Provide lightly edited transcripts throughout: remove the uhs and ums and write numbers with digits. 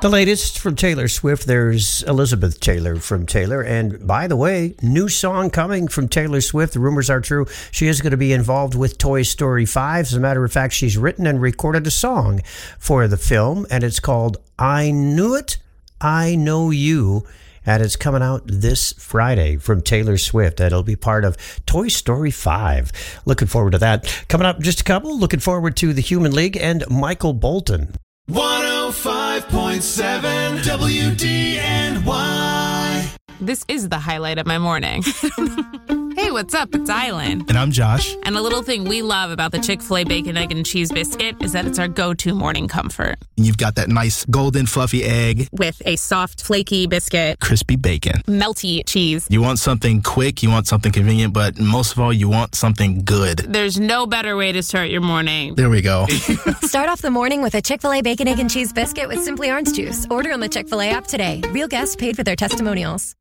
The latest from Taylor Swift, there's Elizabeth Taylor from Taylor. And by the way, new song coming from Taylor Swift. The rumors are true. She is going to be involved with Toy Story 5. As a matter of fact, she's written and recorded a song for the film, and it's called I Knew It, I Know You. And it's coming out this Friday from Taylor Swift. It'll be part of Toy Story 5. Looking forward to that. Coming up, just a couple. Looking forward to the Human League and Michael Bolton. 105.7 WDNY. This is the highlight of my morning. Hey, what's up? It's Island. And I'm Josh. And a little thing we love about the Chick-fil-A Bacon, Egg, and Cheese Biscuit is that it's our go-to morning comfort. You've got that nice golden fluffy egg. With a soft, flaky biscuit. Crispy bacon. Melty cheese. You want something quick, you want something convenient, but most of all, you want something good. There's no better way to start your morning. There we go. Start off the morning with a Chick-fil-A Bacon, Egg, and Cheese Biscuit with Simply Orange Juice. Order on the Chick-fil-A app today. Real guests paid for their testimonials.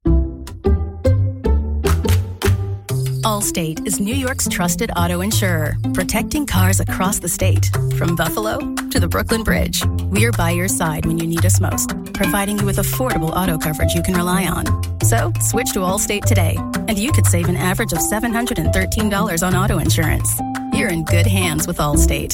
Allstate is New York's trusted auto insurer, protecting cars across the state. From Buffalo to the Brooklyn Bridge, we're by your side when you need us most, providing you with affordable auto coverage you can rely on. So, switch to Allstate today, and you could save an average of $713 on auto insurance. You're in good hands with Allstate.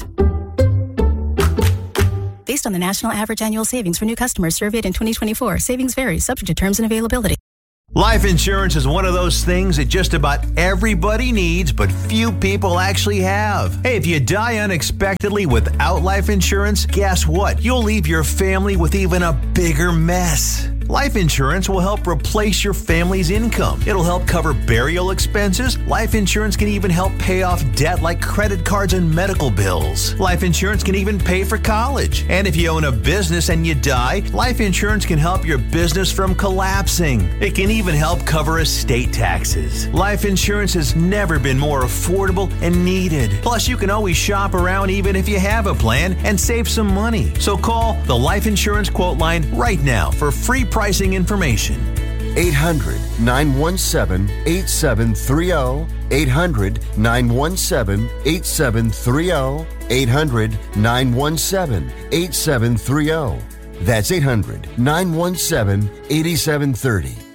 Based on the national average annual savings for new customers surveyed in 2024, savings vary, subject to terms and availability. Life insurance is one of those things that just about everybody needs, but few people actually have. Hey, if you die unexpectedly without life insurance, guess what? You'll leave your family with even a bigger mess. Life insurance will help replace your family's income. It'll help cover burial expenses. Life insurance can even help pay off debt like credit cards and medical bills. Life insurance can even pay for college. And if you own a business and you die, life insurance can help your business from collapsing. It can even help cover estate taxes. Life insurance has never been more affordable and needed. Plus, you can always shop around even if you have a plan and save some money. So call the Life Insurance Quote Line right now for free pricing information. 800-917-8730. 800-917-8730. 800-917-8730. That's 800-917-8730.